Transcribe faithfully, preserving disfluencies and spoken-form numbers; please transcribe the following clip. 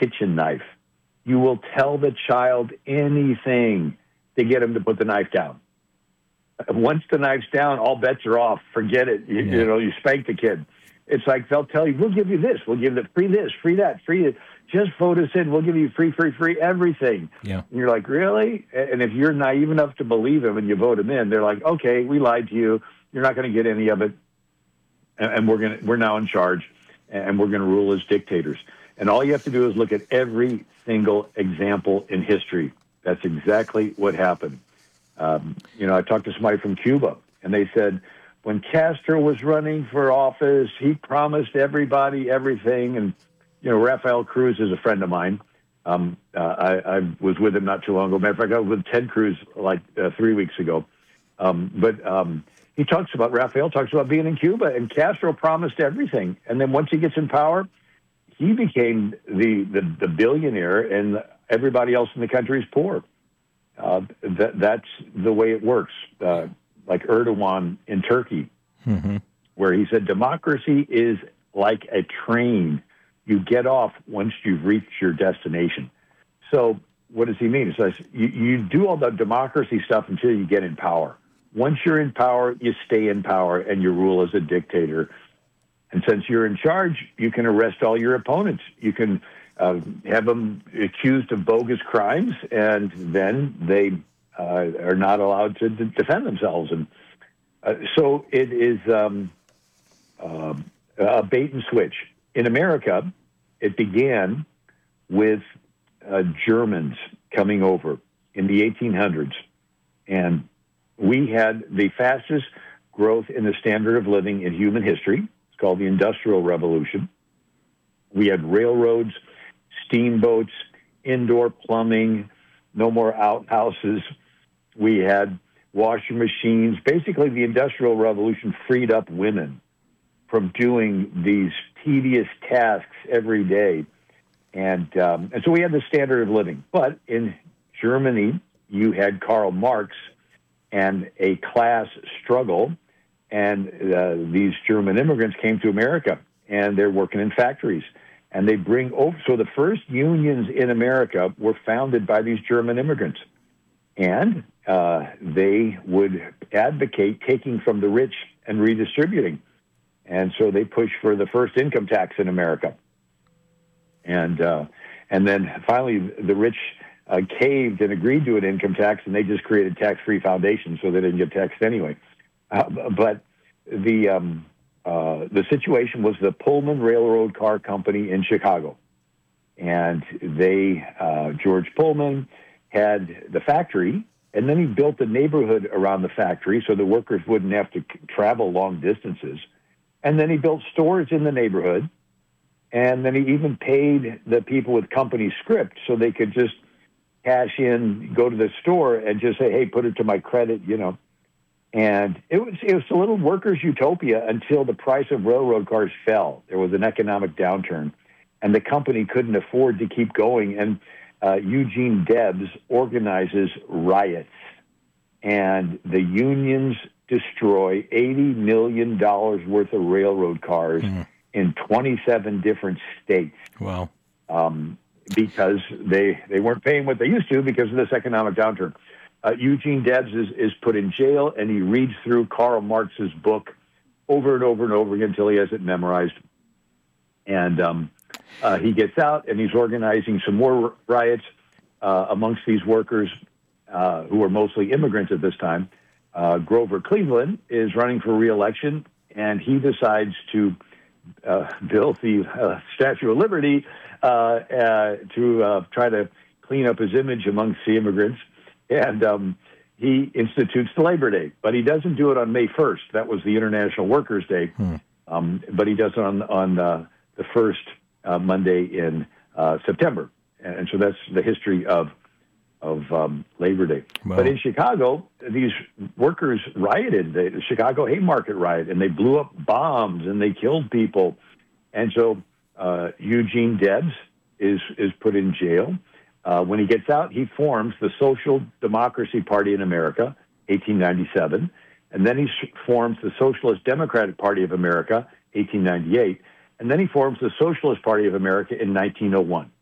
kitchen knife. You will tell the child anything to get him to put the knife down. Once the knife's down, all bets are off. Forget it. You, Yeah. you know, you spank the kid. It's like they'll tell you, we'll give you this, we'll give you free this, free that, free this. Just vote us in. We'll give you free, free, free everything. Yeah. And you're like, really? And if you're naive enough to believe them and you vote them in, they're like, okay, we lied to you. You're not going to get any of it, and, and we're going to we're now in charge, and we're going to rule as dictators. And all you have to do is look at every single example in history. That's exactly what happened. Um, you know, I talked to somebody from Cuba, and they said, when Castro was running for office, he promised everybody everything. And, you know, Rafael Cruz is a friend of mine. Um, uh, I, I was with him not too long ago. Matter of fact, I was with Ted Cruz like uh, three weeks ago. Um, but um, he talks about, Rafael talks about being in Cuba, and Castro promised everything. And then once he gets in power, he became the, the, the billionaire, and everybody else in the country is poor. Uh, that, that's the way it works. Uh, like Erdogan in Turkey, mm-hmm. where he said, democracy is like a train. You get off once you've reached your destination. So what does he mean? He says, you, you do all the democracy stuff until you get in power. Once you're in power, you stay in power, and you rule as a dictator. And since you're in charge, you can arrest all your opponents. You can uh, have them accused of bogus crimes, and then they uh, are not allowed to d- defend themselves. And uh, so it is um, uh, a bait and switch. In America, it began with uh, Germans coming over in the eighteen hundreds, and we had the fastest growth in the standard of living in human history. It's called the Industrial Revolution. We had railroads, steamboats, indoor plumbing, no more outhouses. We had washing machines. Basically, the Industrial Revolution freed up women from doing these tedious tasks every day. And, um, and so we had the standard of living. But in Germany, you had Karl Marx and a class struggle. And uh, these German immigrants came to America, and they're working in factories. And they bring over, so the first unions in America were founded by these German immigrants. And uh, they would advocate taking from the rich and redistributing. And so they pushed for the first income tax in America. And uh, and then finally the rich uh, caved and agreed to an income tax, and they just created tax-free foundations so they didn't get taxed anyway. Uh, but the um, uh, the situation was the Pullman Railroad Car Company in Chicago. And they, uh, George Pullman, had the factory, and then he built a neighborhood around the factory so the workers wouldn't have to travel long distances. And then he built stores in the neighborhood, and then he even paid the people with company script so they could just cash in, go to the store, and just say, hey, put it to my credit, you know. And it was it was a little workers' utopia until the price of railroad cars fell. There was an economic downturn, and the company couldn't afford to keep going. And uh, Eugene Debs organizes riots, and the unions destroy eighty million dollars worth of railroad cars mm. in twenty-seven different states. Wow. Um, because they, they weren't paying what they used to because of this economic downturn. Uh, Eugene Debs is, is put in jail, and he reads through Karl Marx's book over and over and over again until he has it memorized. And um, uh, he gets out, and he's organizing some more riots uh, amongst these workers uh, who are mostly immigrants at this time. Uh, Grover Cleveland is running for re-election, and he decides to uh, build the uh, Statue of Liberty uh, uh, to uh, try to clean up his image amongst the immigrants. And um, he institutes the Labor Day, but he doesn't do it on May first. That was the International Workers' Day. Hmm. Um, but he does it on, on uh, the first uh, Monday in uh, September. And so that's the history of of um, Labor Day. Wow. But in Chicago, these workers rioted, the Chicago Haymarket riot, and they blew up bombs and they killed people. And so uh, Eugene Debs is is put in jail. Uh, when he gets out, he forms the Social Democracy Party in America, eighteen ninety-seven. And then he forms the Socialist Democratic Party of America, eighteen ninety-eight. And then he forms the Socialist Party of America in nineteen oh one.